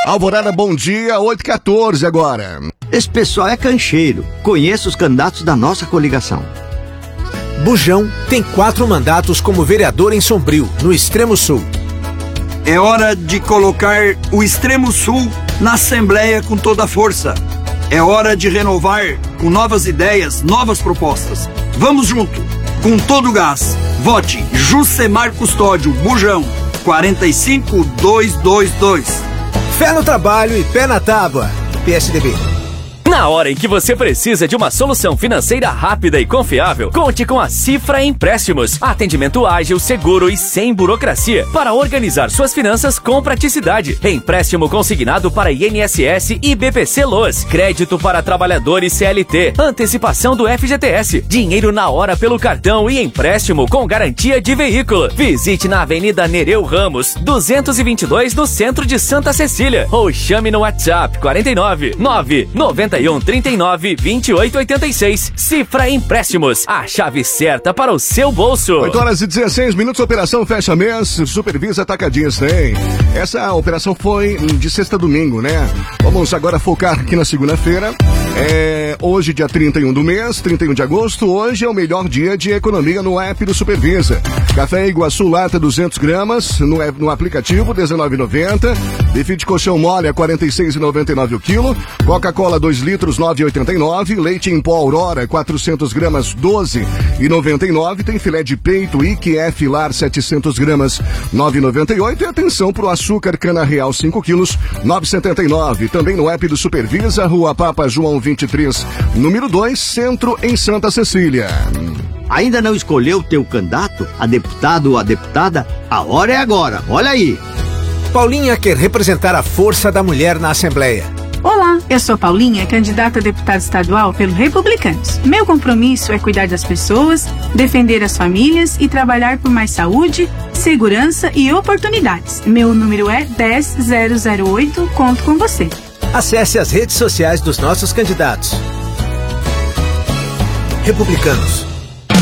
Alvorada, bom dia, 8h14 agora. Esse pessoal é cancheiro. Conheço os candidatos da nossa coligação. Bujão tem 4 mandatos como vereador em Sombrio, no Extremo Sul. É hora de colocar o Extremo Sul na Assembleia com toda a força. É hora de renovar com novas ideias, novas propostas. Vamos junto, com todo o gás. Vote Jucemar Custódio, Bujão, 45222. Fé no trabalho e pé na tábua. PSDB. Na hora em que você precisa de uma solução financeira rápida e confiável, conte com a Cifra Empréstimos. Atendimento ágil, seguro e sem burocracia para organizar suas finanças com praticidade. Empréstimo consignado para INSS e BPC-Loas. Crédito para trabalhadores CLT. Antecipação do FGTS. Dinheiro na hora pelo cartão e empréstimo com garantia de veículo. Visite na Avenida Nereu Ramos, 222, no centro de Santa Cecília. Ou chame no WhatsApp 49 991 39 28 86. Cifra Empréstimos, a chave certa para o seu bolso. 8h16, operação fecha mês, Supervisa Atacadista, hein? Essa operação foi de sexta a domingo, né? Vamos agora focar aqui na segunda-feira. Hoje, dia 31 do mês, 31 de agosto, hoje é o melhor dia de economia no app do Supervisa. Café Iguaçu lata 200 gramas no aplicativo, R$19,90. Bife de colchão mole a R$46,99 o quilo. Coca-Cola 2 litros, R$9,89. Leite em pó Aurora, 400 gramas, R$12,99. Tem filé de peito IQF Lar 700 gramas, R$9,98. E atenção pro açúcar cana real 5 quilos, R$9,79. Também no app do Supervisa, Rua Papa João 23, número 2, Centro, em Santa Cecília. Ainda não escolheu o teu candidato, a deputado ou a deputada? A hora é agora, olha aí. Paulinha quer representar a força da mulher na Assembleia. Olá, eu sou Paulinha, candidata a deputada estadual pelo Republicanos. Meu compromisso é cuidar das pessoas, defender as famílias e trabalhar por mais saúde, segurança e oportunidades. Meu número é 10008, conto com você. Acesse as redes sociais dos nossos candidatos. Republicanos.